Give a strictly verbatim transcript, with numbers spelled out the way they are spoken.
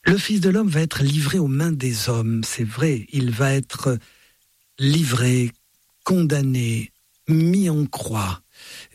Le Fils de l'homme va être livré aux mains des hommes, c'est vrai, il va être livré, condamné, mis en croix.